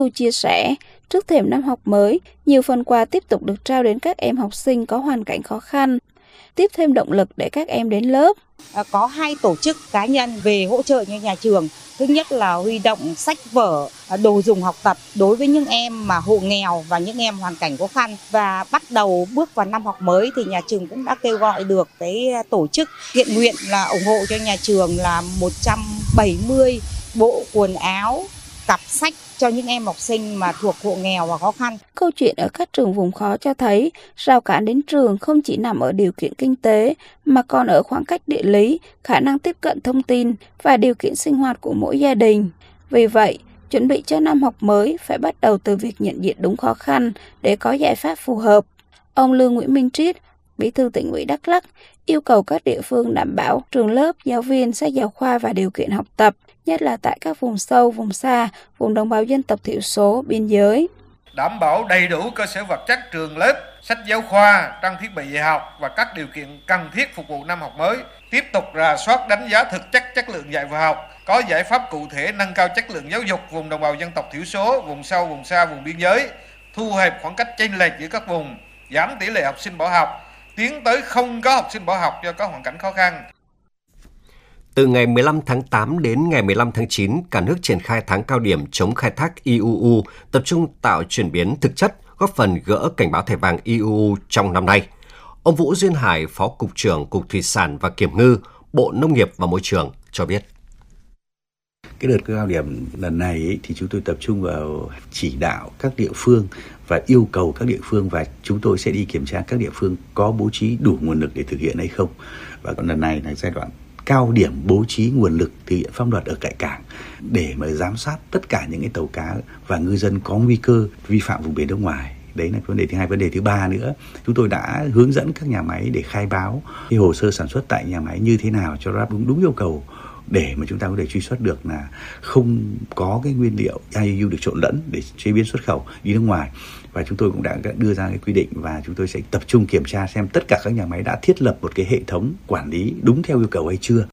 Cô chia sẻ, trước thềm năm học mới, nhiều phần quà tiếp tục được trao đến các em học sinh có hoàn cảnh khó khăn, tiếp thêm động lực để các em đến lớp. Có 2 tổ chức cá nhân về hỗ trợ cho nhà trường. Thứ nhất là huy động sách vở, đồ dùng học tập đối với những em mà hộ nghèo và những em hoàn cảnh khó khăn. Và bắt đầu bước vào năm học mới thì nhà trường cũng đã kêu gọi được cái tổ chức thiện nguyện là ủng hộ cho nhà trường là 170 bộ quần áo, cặp sách cho những em học sinh mà thuộc hộ nghèo và khó khăn. Câu chuyện ở các trường vùng khó cho thấy rào cản đến trường không chỉ nằm ở điều kiện kinh tế mà còn ở khoảng cách địa lý, khả năng tiếp cận thông tin và điều kiện sinh hoạt của mỗi gia đình. Vì vậy, chuẩn bị cho năm học mới phải bắt đầu từ việc nhận diện đúng khó khăn để có giải pháp phù hợp. Ông Lương Nguyễn Minh Triết, Bí thư Tỉnh ủy Đắk Lắk, yêu cầu các địa phương đảm bảo trường lớp, giáo viên, sách giáo khoa và điều kiện học tập, nhất là tại các vùng sâu, vùng xa, vùng đồng bào dân tộc thiểu số, biên giới. Đảm bảo đầy đủ cơ sở vật chất trường lớp, sách giáo khoa, trang thiết bị dạy học và các điều kiện cần thiết phục vụ năm học mới. Tiếp tục rà soát đánh giá thực chất chất lượng dạy và học, có giải pháp cụ thể nâng cao chất lượng giáo dục vùng đồng bào dân tộc thiểu số, vùng sâu, vùng xa, vùng biên giới, thu hẹp khoảng cách chênh lệch giữa các vùng, giảm tỷ lệ học sinh bỏ học, tiến tới không có học sinh bỏ học do có hoàn cảnh khó khăn. Từ ngày 15 tháng 8 đến ngày 15 tháng 9, cả nước triển khai tháng cao điểm chống khai thác IUU, tập trung tạo chuyển biến thực chất, góp phần gỡ cảnh báo thẻ vàng IUU trong năm nay. Ông Vũ Duyên Hải, Phó Cục trưởng Cục Thủy sản và Kiểm ngư, Bộ Nông nghiệp và Môi trường cho biết. Cái đợt cao điểm lần này thì chúng tôi tập trung vào chỉ đạo các địa phương và yêu cầu các địa phương, và chúng tôi sẽ đi kiểm tra các địa phương có bố trí đủ nguồn lực để thực hiện hay không. Và lần này là giai đoạn cao điểm bố trí nguồn lực thực hiện pháp luật ở tại cảng để mà giám sát tất cả những cái tàu cá và ngư dân có nguy cơ vi phạm vùng biển nước ngoài. Đấy là vấn đề thứ hai. Vấn đề thứ ba nữa, chúng tôi đã hướng dẫn các nhà máy để khai báo cái hồ sơ sản xuất tại nhà máy như thế nào cho đáp đúng yêu cầu, để mà chúng ta có thể truy xuất được là không có cái nguyên liệu IUU được trộn lẫn để chế biến xuất khẩu đi nước ngoài. Và chúng tôi cũng đã đưa ra cái quy định và chúng tôi sẽ tập trung kiểm tra xem tất cả các nhà máy đã thiết lập một cái hệ thống quản lý đúng theo yêu cầu hay chưa.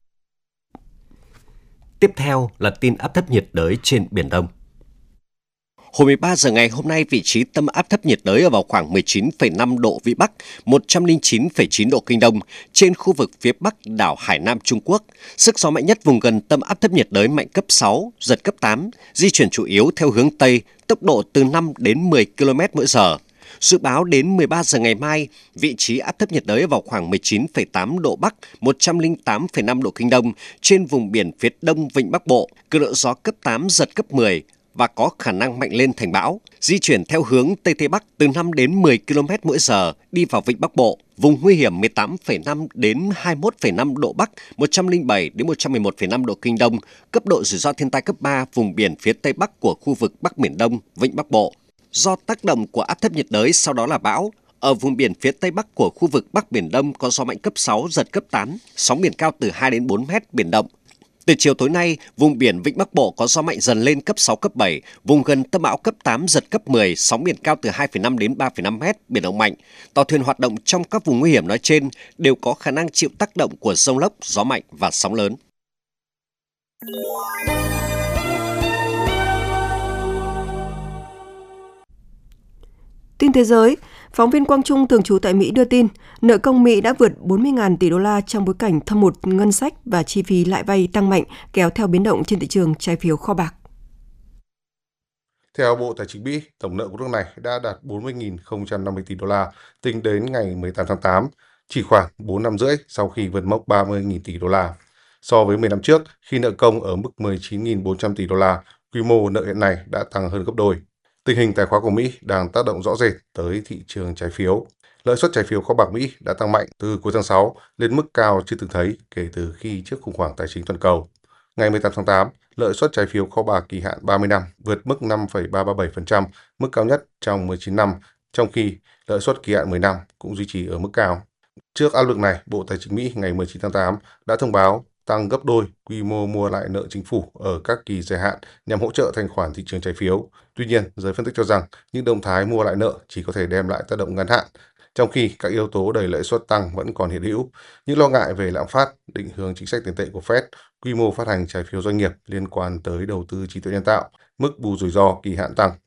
Tiếp theo là tin áp thấp nhiệt đới trên Biển Đông. Hồi 13 giờ ngày hôm nay, vị trí tâm áp thấp nhiệt đới ở vào khoảng 19,5 độ Vĩ Bắc, 109,9 độ Kinh Đông, trên khu vực phía Bắc đảo Hải Nam Trung Quốc. Sức gió mạnh nhất vùng gần tâm áp thấp nhiệt đới mạnh cấp 6, giật cấp 8, di chuyển chủ yếu theo hướng Tây, tốc độ từ 5 đến 10 km mỗi giờ. Dự báo đến 13 giờ ngày mai, vị trí áp thấp nhiệt đới vào khoảng 19,8 độ Bắc, 108,5 độ Kinh Đông, trên vùng biển phía Đông Vịnh Bắc Bộ, cường độ gió cấp 8, giật cấp 10 và có khả năng mạnh lên thành bão, di chuyển theo hướng Tây Tây Bắc từ 5 đến 10 km mỗi giờ, đi vào Vịnh Bắc Bộ, vùng nguy hiểm 18,5 đến 21,5 độ Bắc, 107 đến 111,5 độ Kinh Đông, cấp độ rủi ro thiên tai cấp 3 vùng biển phía Tây Bắc của khu vực Bắc Biển Đông, Vịnh Bắc Bộ. Do tác động của áp thấp nhiệt đới sau đó là bão, ở vùng biển phía Tây Bắc của khu vực Bắc Biển Đông có gió mạnh cấp 6, giật cấp 8, sóng biển cao từ 2 đến 4 mét, biển động. Từ chiều tối nay, vùng biển Vịnh Bắc Bộ có gió mạnh dần lên cấp 6, cấp 7, vùng gần tâm bão cấp 8, giật cấp 10, sóng biển cao từ 2,5 đến 3,5 mét, biển động mạnh. Tàu thuyền hoạt động trong các vùng nguy hiểm nói trên đều có khả năng chịu tác động của dông lốc, gió mạnh và sóng lớn. Tin thế giới, phóng viên Quang Trung thường trú tại Mỹ đưa tin, nợ công Mỹ đã vượt 40.000 tỷ đô la trong bối cảnh thâm hụt ngân sách và chi phí lãi vay tăng mạnh kéo theo biến động trên thị trường trái phiếu kho bạc. Theo Bộ Tài chính Mỹ, tổng nợ của nước này đã đạt 40.050 tỷ đô la tính đến ngày 18 tháng 8, chỉ khoảng 4 năm rưỡi sau khi vượt mốc 30.000 tỷ đô la. So với 10 năm trước, khi nợ công ở mức 19.400 tỷ đô la, quy mô nợ hiện nay đã tăng hơn gấp đôi. Tình hình tài khóa của Mỹ đang tác động rõ rệt tới thị trường trái phiếu. Lợi suất trái phiếu kho bạc Mỹ đã tăng mạnh từ cuối tháng 6 lên mức cao chưa từng thấy kể từ khi trước khủng hoảng tài chính toàn cầu. Ngày 18 tháng 8, lợi suất trái phiếu kho bạc kỳ hạn 30 năm vượt mức 5,337%, mức cao nhất trong 19 năm, trong khi lợi suất kỳ hạn 10 năm cũng duy trì ở mức cao. Trước áp lực này, Bộ Tài chính Mỹ ngày 19 tháng 8 đã thông báo tăng gấp đôi quy mô mua lại nợ chính phủ ở các kỳ dài hạn nhằm hỗ trợ thanh khoản thị trường trái phiếu. Tuy nhiên, giới phân tích cho rằng những động thái mua lại nợ chỉ có thể đem lại tác động ngắn hạn, trong khi các yếu tố đẩy lãi suất tăng vẫn còn hiện hữu. Những lo ngại về lạm phát, định hướng chính sách tiền tệ của Fed, quy mô phát hành trái phiếu doanh nghiệp liên quan tới đầu tư trí tuệ nhân tạo, mức bù rủi ro kỳ hạn tăng